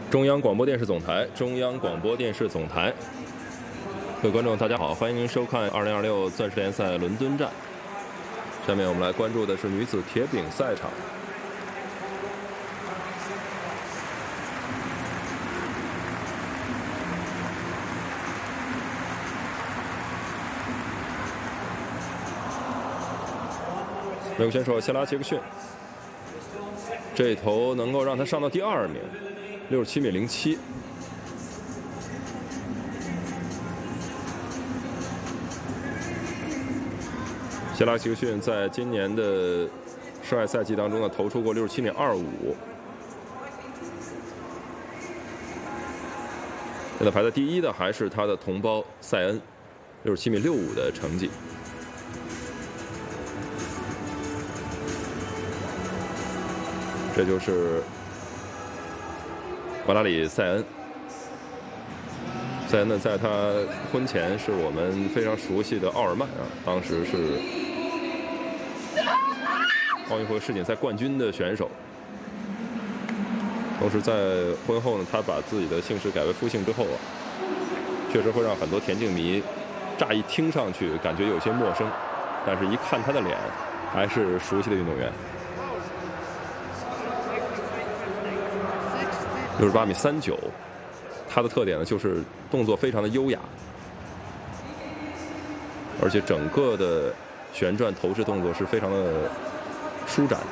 中央广播电视总台，中央广播电视总台，各位观众，大家好，欢迎您收看2026钻石联赛伦敦站。下面我们来关注的是女子铁饼赛场。美国选手谢拉杰克逊，这头能够让他上到第2名，67.07米。谢拉杰克逊在今年的室外赛季当中呢，投出过67.25。现在排在第1的还是他的同胞塞恩，67.65米的成绩。这就是瓦拉里·塞恩。塞恩呢，在他婚前是我们非常熟悉的奥尔曼啊，当时是奥运会世锦赛冠军的选手。同时在婚后呢，他把自己的姓氏改为夫姓之后啊，确实会让很多田径迷乍一听上去感觉有些陌生，但是一看他的脸，还是熟悉的运动员。68.39米，它的特点呢就是动作非常的优雅，而且整个的旋转投掷动作是非常的舒展。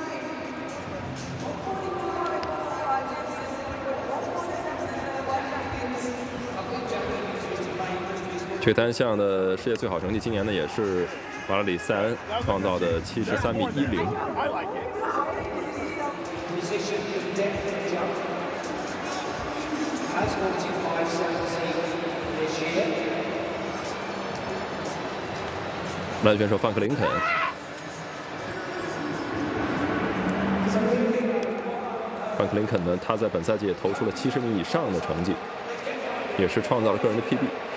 这单项的世界最好成绩，今年呢也是瓦拉里·塞恩创造的73.10米。男选手范克林肯，范克林肯呢，他在本赛季也投出了70米以上的成绩，也是创造了个人的 PB。